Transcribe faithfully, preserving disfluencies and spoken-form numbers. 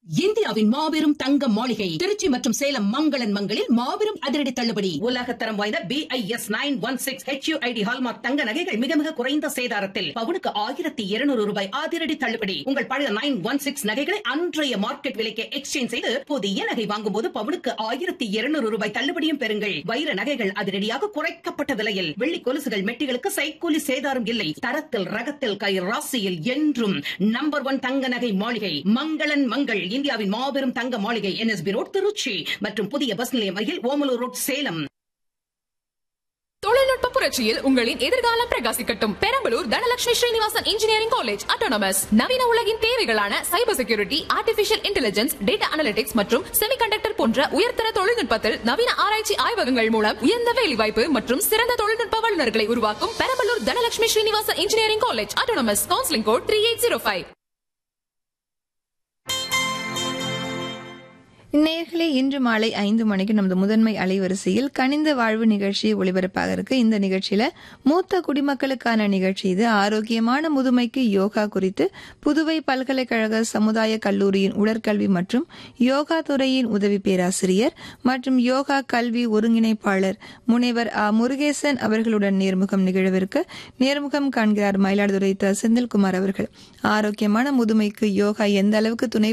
இந்தியாவின் மாபெரும் தங்க மாளிகை திருச்சி மற்றும் சேலம் மங்களன் மங்களில் மாபெரும் அதிரடி தள்ளுபடி. உலகத்தரம் வாய்ந்த B I S nine one six H you I D hallmark தங்க நகைகள் மிக மிக குறைந்த சேதாரத்தில் பவுனுக்கு ஆயிரத்தி இருநூறு ரூபாய் அதிரடி தள்ளுபடி. உங்கள் பழைய நைன் ஒன் சிக்ஸ் நகைகளை அன்றைய மார்க்கெட் விலைக்கு எக்ஸ்சேஞ்ச் செய்து புதிய நகை வாங்கும் போது பவுனுக்கு ஆயிரத்தி இருநூறு ரூபாய் தள்ளுபடியும் பெறுங்கள். வைர நகைகள் அதிரடியாக குறைக்கப்பட்ட விலையில், வெள்ளி கொலுசுகள் மெட்டிகளுக்கு சைக்கூலி சேதாரம் இல்லை. தரத்தில் ரகத்தில் கை ராசியில் என்றும் நம்பர் ஒன் தங்க நகை மாளிகை மங்களன் மங்கள். இந்தியாவின் மாபெரும் தங்க மாளிகை N S B road Trichy மற்றும் புதிய பஸ் நிலையம் அருகில் ஓமலூர் ரோட் சேலம். தொழில்நுட்ப புரட்சியில் உங்களின் எதிர்காலம் பிரகாசிக்கட்டும். Perambalur Dhanalakshmi Srinivasan engineering college autonomous நவீன உலகின் தேவைகளான cyber security, artificial intelligence, data analytics மற்றும் செமிகண்டக்டர் போன்ற உயர்தர தொழில்நுட்பத்தில் நவீன ஆராய்ச்சி ஆய்வகங்கள் மூலம் உயர்ந்த வேலைவாய்ப்பு மற்றும் சிறந்த தொழில்நுட்ப வல்லுநர்களை உருவாக்கும் Perambalur Dhanalakshmi Srinivasan engineering college autonomous. Counselling code three eight zero five. நேயர்களே, இன்று மாலை ஐந்து மணிக்கு நமது முதன்மை அலைவரிசையில் கனிந்த வாழ்வு நிகழ்ச்சி ஒளிபரப்பாக இருக்கு. இந்த நிகழ்ச்சியில மூத்த குடிமக்களுக்கான நிகழ்ச்சி இது. ஆரோக்கியமான முதுமைக்கு யோகா குறித்து புதுவை பல்கலைக்கழக சமுதாய கல்லூரியின் உடற்கல்வி மற்றும் யோகா துறையின் உதவி பேராசிரியர் மற்றும் யோகா கல்வி ஒருங்கிணைப்பாளர் முனைவர் ஆ முருகேசன் அவர்களுடன் நேர்முகம் நிகழ்விற்கு நேர்முகம் காண்கிறார் மயிலாடுதுறை த செந்தில்குமார் அவர்கள். ஆரோக்கியமான முதுமைக்கு யோகா எந்த அளவுக்கு துணை